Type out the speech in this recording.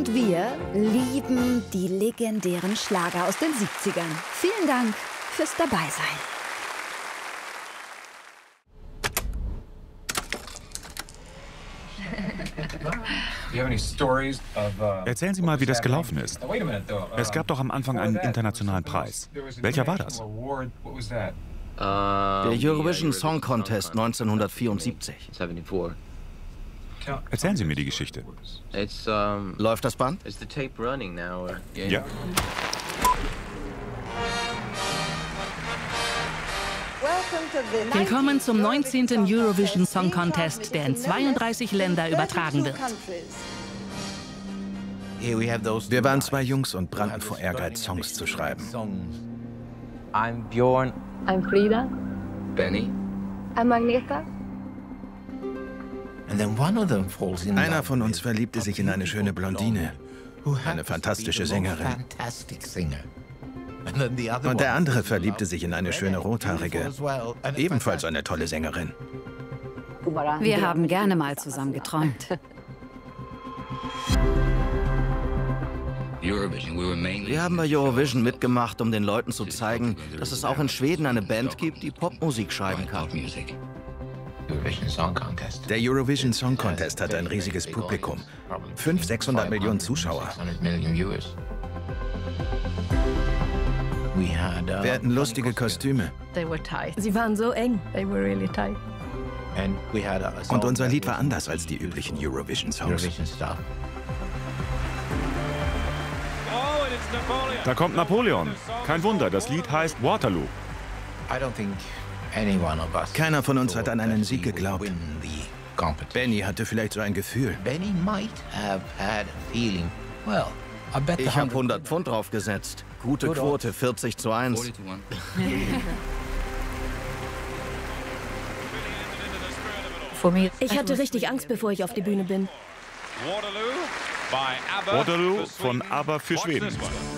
Und wir lieben die legendären Schlager aus den 70ern. Vielen Dank fürs Dabeisein. Erzählen Sie mal, wie das gelaufen ist. Es gab doch am Anfang einen internationalen Preis. Welcher war das? Der Eurovision Song Contest 1974. Erzählen Sie mir die Geschichte. Läuft das Band? Ja. Willkommen zum 19. Eurovision Song Contest, der in 32 Länder übertragen wird. Wir waren zwei Jungs und brannten vor Ehrgeiz, Songs zu schreiben. I'm Bjorn. I'm Frida. Benny. I'm Magneta. Einer von uns verliebte sich in eine schöne Blondine, eine fantastische Sängerin. Und der andere verliebte sich in eine schöne Rothaarige, ebenfalls eine tolle Sängerin. Wir haben gerne mal zusammen geträumt. Wir haben bei Eurovision mitgemacht, um den Leuten zu zeigen, dass es auch in Schweden eine Band gibt, die Popmusik schreiben kann. Der Eurovision Song Contest hat ein riesiges Publikum. 500-600 Millionen Zuschauer. Wir hatten lustige Kostüme. Sie waren so eng. They were really tight. Und unser Lied war anders als die üblichen Eurovision-Songs. Da kommt Napoleon. Kein Wunder, das Lied heißt Waterloo. Keiner von uns hat an einen Sieg geglaubt. Benny hatte vielleicht so ein Gefühl. Ich habe 100 Pfund draufgesetzt. Gute Quote, 40:1. Ich hatte richtig Angst, bevor ich auf die Bühne bin. Waterloo von ABBA für Schweden.